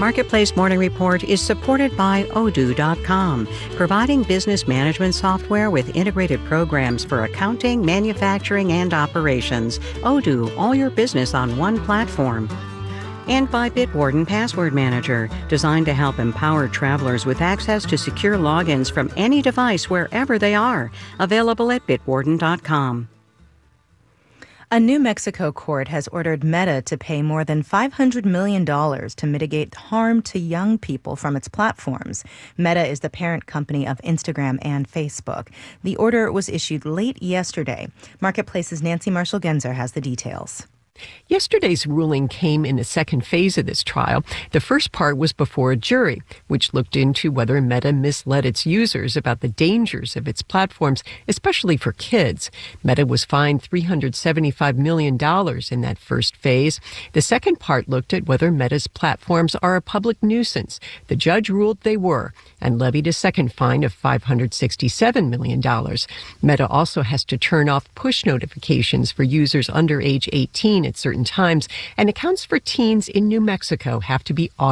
Marketplace Morning Report is supported by Odoo.com, providing business management software with integrated programs for accounting, manufacturing, and operations. Odoo, all your business on one platform. And by Bitwarden Password Manager, designed to help empower travelers with access to secure logins from any device wherever they are. Available at Bitwarden.com. A New Mexico court has ordered Meta to pay more than $500 million to mitigate harm to young people from its platforms. Meta is the parent company of Instagram and Facebook. The order was issued late yesterday. Marketplace's Nancy Marshall-Genzer has the details. Yesterday's ruling came in the second phase of this trial. The first part was before a jury, which looked into whether Meta misled its users about the dangers of its platforms, especially for kids. Meta was fined $375 million in that first phase. The second part looked at whether Meta's platforms are a public nuisance. The judge ruled they were and levied a second fine of $567 million. Meta also has to turn off push notifications for users under age 18 at certain times, and accounts for teens in New Mexico have to be